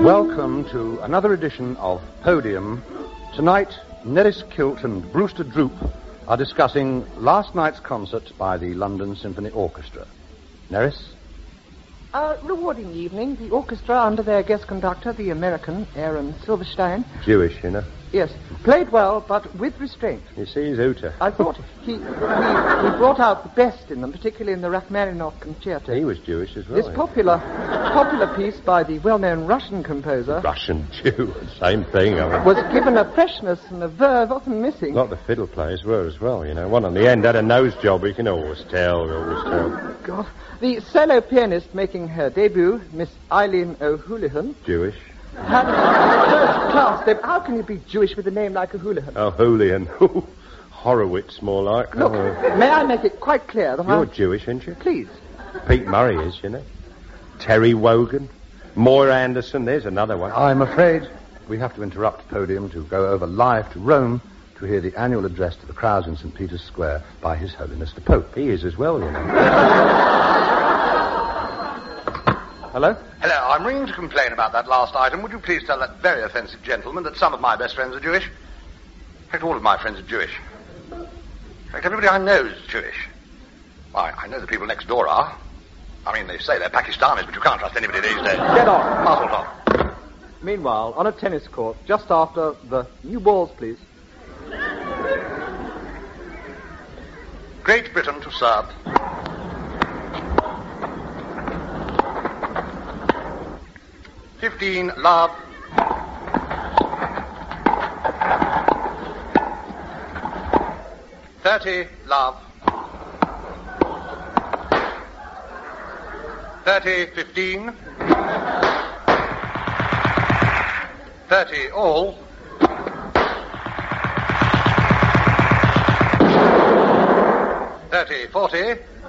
Welcome to another edition of Podium. Tonight, Neris Kilt and Brewster Droop are discussing last night's concert by the London Symphony Orchestra. Neris? A rewarding evening. The orchestra, under their guest conductor, the American, Aaron Silverstein. Jewish, you know. Yes. Played well, but with restraint. You see, he's Uta. I thought he brought out the best in them, particularly in the Rachmaninoff concerto. He was Jewish as well. This popular piece by the well-known Russian composer... Russian Jew, same thing. I mean. ...was given a freshness and a verve often missing. A lot of the fiddle players were as well, you know. One on the end had a nose job, you can always tell. Oh, God. The solo pianist making her debut, Miss Eileen O'Houlihan... Jewish. ...had first class. How can you be Jewish with a name like O'Houlihan? O'Houlihan. Horowitz, more like. Look, may I make it quite clear that You're Jewish, aren't you? Please. Pete Murray is, you know. Terry Wogan. Moira Anderson, there's another one. I'm afraid we have to interrupt Podium to go over live to Rome to hear the annual address to the crowds in St. Peter's Square by His Holiness the Pope. He is as well, you know. Hello? Hello, I'm ringing to complain about that last item. Would you please tell that very offensive gentleman that some of my best friends are Jewish? In fact, all of my friends are Jewish. In fact, everybody I know is Jewish. Why, I know the people next door are. I mean, they say they're Pakistanis, but you can't trust anybody these days. Get on. Muzzle top. Meanwhile, on a tennis court, just after the new balls, please. Great Britain to serve. $15, love. $30, love. 30, 15. 30, all. 30, 40.